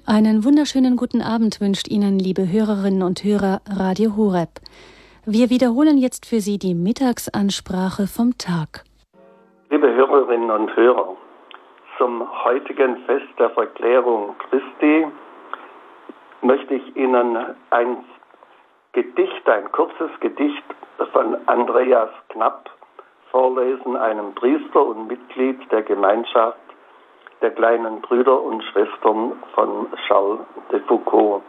Einen wunderschönen guten Abend wünscht Ihnen, liebe Hörerinnen und Hörer, Radio Horeb. Wir wiederholen jetzt für Sie die Mittagsansprache vom Tag. Liebe Hörerinnen und Hörer, zum heutigen Fest der Verklärung Christi möchte ich Ihnen ein kurzes Gedicht von Andreas Knapp vorlesen, einem Priester und Mitglied der Gemeinschaft der kleinen Brüder und Schwestern von Charles de Foucauld.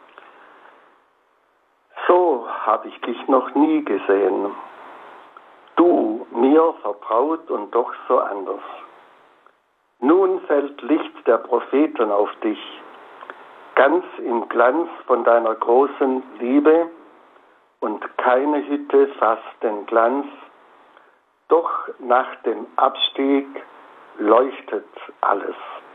So habe ich dich noch nie gesehen, du mir vertraut und doch so anders. Nun fällt Licht der Propheten auf dich, ganz im Glanz von deiner großen Liebe, und keine Hütte fasst den Glanz, doch nach dem Abstieg leuchtet alles.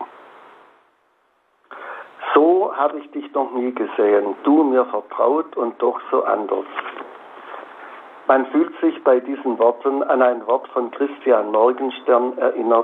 So habe ich dich noch nie gesehen, du mir vertraut und doch so anders. Man fühlt sich bei diesen Worten an ein Wort von Christian Morgenstern erinnert.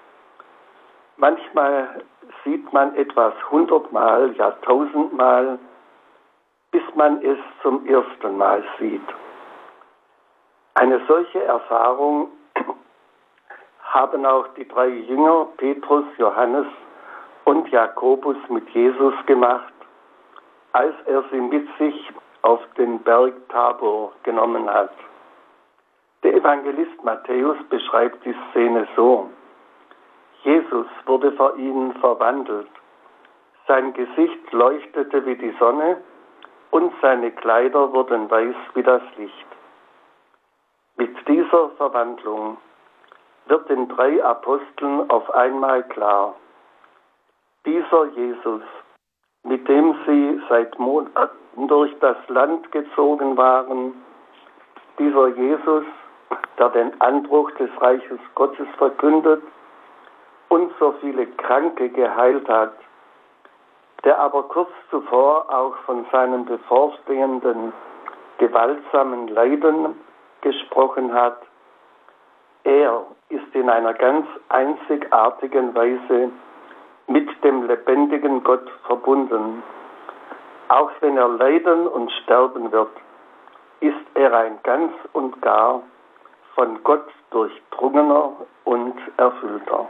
Manchmal sieht man etwas 100-mal, ja 1000-mal, bis man es zum ersten Mal sieht. Eine solche Erfahrung haben auch die 3 Jünger, Petrus, Johannes und Jakobus, mit Jesus gemacht, als er sie mit sich auf den Berg Tabor genommen hat. Der Evangelist Matthäus beschreibt die Szene so: Jesus wurde vor ihnen verwandelt. Sein Gesicht leuchtete wie die Sonne und seine Kleider wurden weiß wie das Licht. Mit dieser Verwandlung wird den 3 Aposteln auf einmal klar: Dieser Jesus, mit dem sie seit Monaten durch das Land gezogen waren, dieser Jesus, der den Anbruch des Reiches Gottes verkündet und so viele Kranke geheilt hat, der aber kurz zuvor auch von seinem bevorstehenden gewaltsamen Leiden gesprochen hat, er ist in einer ganz einzigartigen Weise mit dem lebendigen Gott verbunden. Auch wenn er leiden und sterben wird, ist er ein ganz und gar von Gott durchdrungener und erfüllter.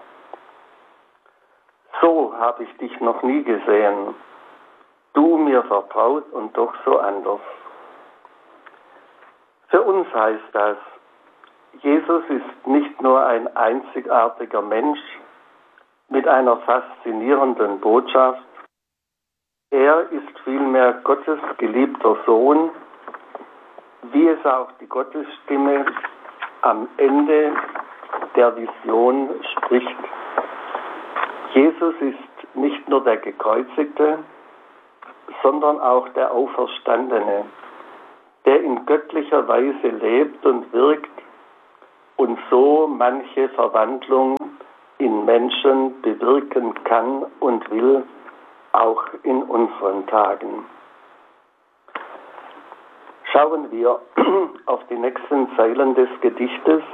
So habe ich dich noch nie gesehen, du mir vertraut und doch so anders. Für uns heißt das, Jesus ist nicht nur ein einzigartiger Mensch mit einer faszinierenden Botschaft, er ist vielmehr Gottes geliebter Sohn, wie es auch die Gottesstimme am Ende der Vision spricht. Jesus ist nicht nur der Gekreuzigte, sondern auch der Auferstandene, der in göttlicher Weise lebt und wirkt und so manche Verwandlung in Menschen bewirken kann und will, auch in unseren Tagen. Schauen wir auf die nächsten Zeilen des Gedichtes.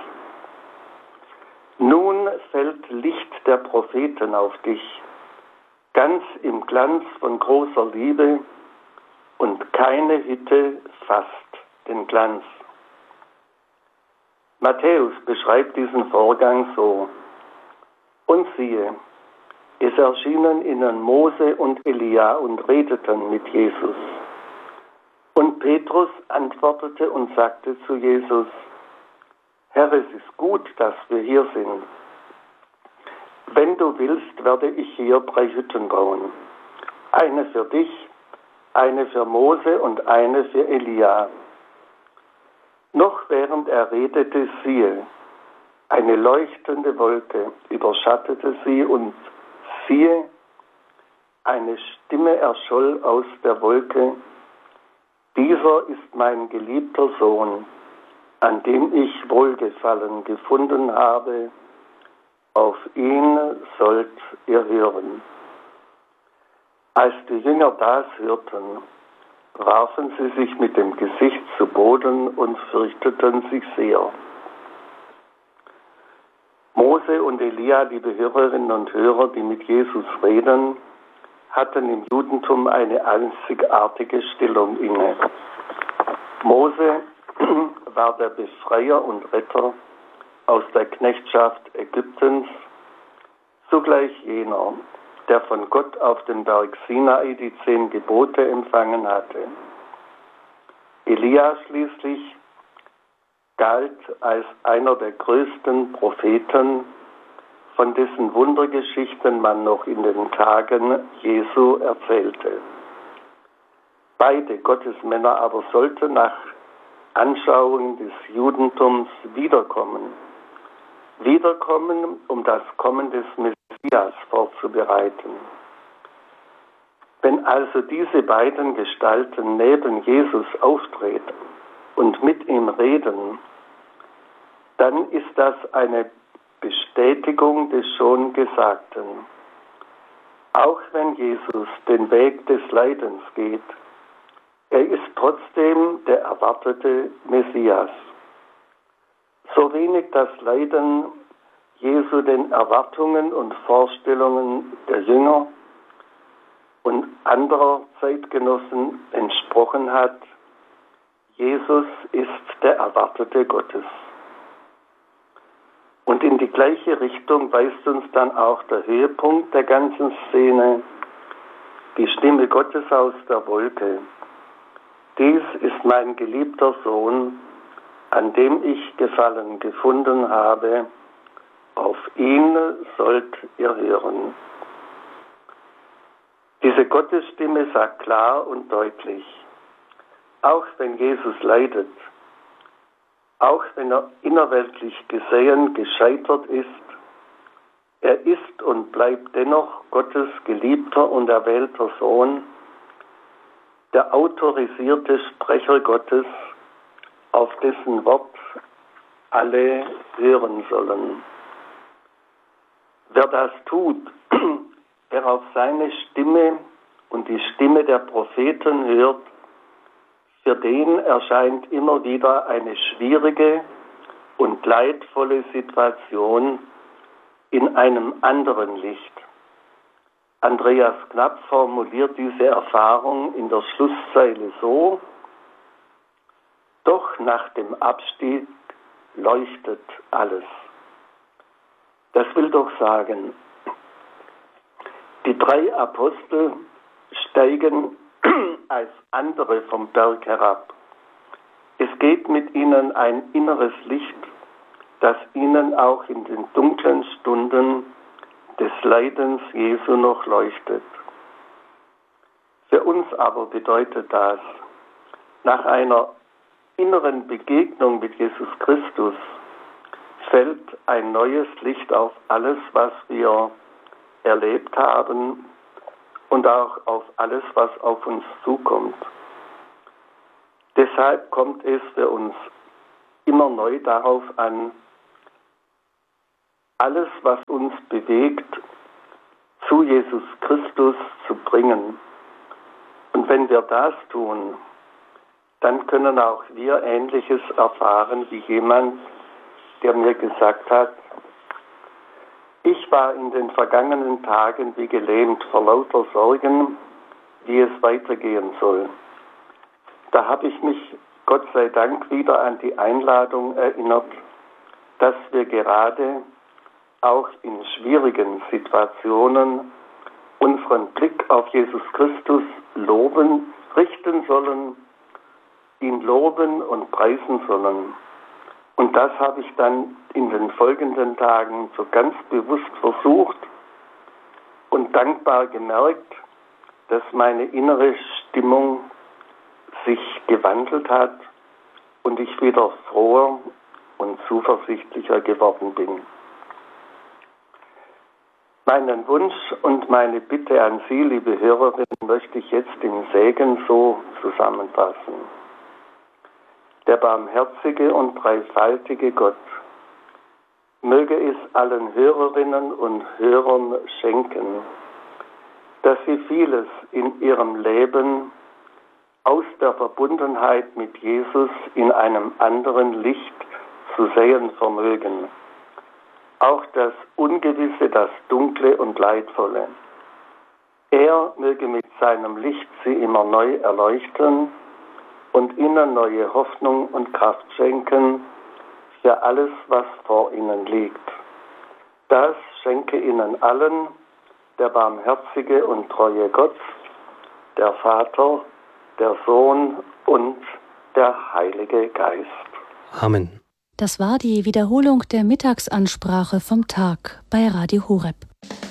Nun fällt Licht der Propheten auf dich, ganz im Glanz von großer Liebe, und keine Hütte fasst den Glanz. Matthäus beschreibt diesen Vorgang so: Und siehe, es erschienen ihnen Mose und Elia und redeten mit Jesus. Und Petrus antwortete und sagte zu Jesus: Herr, es ist gut, dass wir hier sind. Wenn du willst, werde ich hier 3 Hütten bauen. Eine für dich, eine für Mose und eine für Elia. Noch während er redete, siehe, eine leuchtende Wolke überschattete sie, und siehe, eine Stimme erscholl aus der Wolke: Dieser ist mein geliebter Sohn, an dem ich Wohlgefallen gefunden habe. Auf ihn sollt ihr hören. Als die Jünger das hörten, warfen sie sich mit dem Gesicht zu Boden und fürchteten sich sehr. Mose und Elia, liebe Hörerinnen und Hörer, die mit Jesus reden, hatten im Judentum eine einzigartige Stellung inne. Mose war der Befreier und Retter aus der Knechtschaft Ägyptens, zugleich jener, der von Gott auf dem Berg Sinai die 10 Gebote empfangen hatte. Elia schließlich galt als einer der größten Propheten, von dessen Wundergeschichten man noch in den Tagen Jesu erzählte. Beide Gottesmänner aber sollten nach Anschauung des Judentums wiederkommen, um das Kommen des Messias vorzubereiten. Wenn also diese beiden Gestalten neben Jesus auftreten und mit ihm reden, dann ist das eine Bestätigung des schon Gesagten. Auch wenn Jesus den Weg des Leidens geht, er ist trotzdem der erwartete Messias. So wenig das Leiden Jesu den Erwartungen und Vorstellungen der Jünger und anderer Zeitgenossen entsprochen hat, Jesus ist der Erwartete Gottes. Und in die gleiche Richtung weist uns dann auch der Höhepunkt der ganzen Szene, die Stimme Gottes aus der Wolke. Dies ist mein geliebter Sohn, an dem ich Gefallen gefunden habe. Auf ihn sollt ihr hören. Diese Gottesstimme sagt klar und deutlich, auch wenn Jesus leidet, auch wenn er innerweltlich gesehen gescheitert ist, er ist und bleibt dennoch Gottes geliebter und erwählter Sohn, der autorisierte Sprecher Gottes, auf dessen Wort alle hören sollen. Wer das tut, wer auf seine Stimme und die Stimme der Propheten hört, für den erscheint immer wieder eine schwierige und leidvolle Situation in einem anderen Licht. Andreas Knapp formuliert diese Erfahrung in der Schlusszeile so: Doch nach dem Abstieg leuchtet alles. Das will doch sagen, die 3 Apostel steigen als andere vom Berg herab. Es geht mit ihnen ein inneres Licht, das ihnen auch in den dunklen Stunden des Leidens Jesu noch leuchtet. Für uns aber bedeutet das, nach einer inneren Begegnung mit Jesus Christus fällt ein neues Licht auf alles, was wir erlebt haben und auch auf alles, was auf uns zukommt. Deshalb kommt es für uns immer neu darauf an, alles, was uns bewegt, zu Jesus Christus zu bringen. Und wenn wir das tun, dann können auch wir Ähnliches erfahren wie jemand, der mir gesagt hat, ich war in den vergangenen Tagen wie gelähmt vor lauter Sorgen, wie es weitergehen soll. Da habe ich mich, Gott sei Dank, wieder an die Einladung erinnert, dass wir gerade auch in schwierigen Situationen unseren Blick auf Jesus Christus richten sollen, ihn loben und preisen sollen. Und das habe ich dann in den folgenden Tagen so ganz bewusst versucht und dankbar gemerkt, dass meine innere Stimmung sich gewandelt hat und ich wieder froher und zuversichtlicher geworden bin. Meinen Wunsch und meine Bitte an Sie, liebe Hörerinnen, möchte ich jetzt im Segen so zusammenfassen. Der barmherzige und dreifaltige Gott möge es allen Hörerinnen und Hörern schenken, dass sie vieles in ihrem Leben aus der Verbundenheit mit Jesus in einem anderen Licht zu sehen vermögen. Auch das Ungewisse, das Dunkle und Leidvolle. Er möge mit seinem Licht sie immer neu erleuchten und ihnen neue Hoffnung und Kraft schenken für alles, was vor ihnen liegt. Das schenke ihnen allen der barmherzige und treue Gott, der Vater, der Sohn und der Heilige Geist. Amen. Das war die Wiederholung der Mittagsansprache vom Tag bei Radio Horeb.